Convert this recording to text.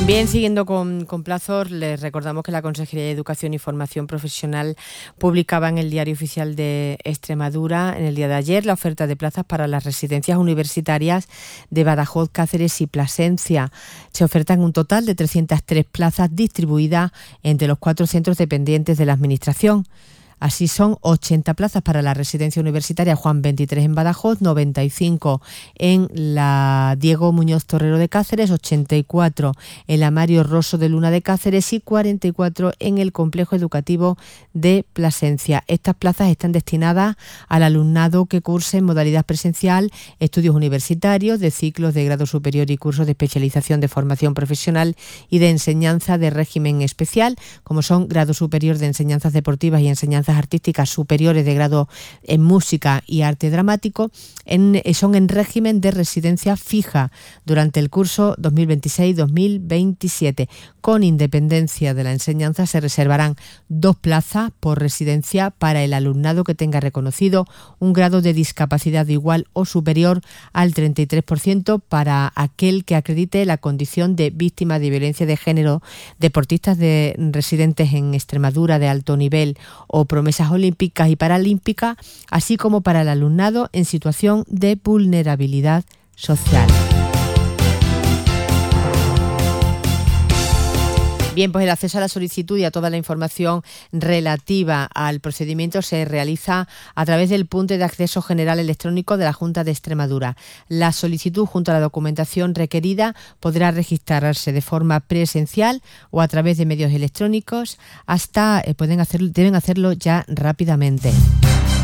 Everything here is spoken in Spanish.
También, siguiendo con plazos, les recordamos que la Consejería de Educación y Formación Profesional publicaba en el Diario Oficial de Extremadura, en el día de ayer, la oferta de plazas para las residencias universitarias de Badajoz, Cáceres y Plasencia. Se ofertan un total de 303 plazas distribuidas entre los 4 centros dependientes de la Administración. Así son 80 plazas para la residencia universitaria Juan 23 en Badajoz, 95 en la Diego Muñoz Torrero de Cáceres, 84 en la Mario Rosso de Luna de Cáceres y 44 en el Complejo Educativo de Plasencia. Estas plazas están destinadas al alumnado que curse en modalidad presencial estudios universitarios de ciclos de grado superior y cursos de especialización de formación profesional y de enseñanza de régimen especial, como son grado superior de enseñanzas deportivas y enseñanzas artísticas superiores de grado en música y arte dramático, son en régimen de residencia fija durante el curso 2026-2027. Con independencia de la enseñanza se reservarán 2 plazas por residencia para el alumnado que tenga reconocido un grado de discapacidad igual o superior al 33% para aquel que acredite la condición de víctima de violencia de género, deportistas residentes en Extremadura de alto nivel o promesas olímpicas y paralímpicas, así como para el alumnado en situación de vulnerabilidad social. Bien, pues el acceso a la solicitud y a toda la información relativa al procedimiento se realiza a través del punto de acceso general electrónico de la Junta de Extremadura. La solicitud junto a la documentación requerida podrá registrarse de forma presencial o a través de medios electrónicos deben hacerlo ya rápidamente.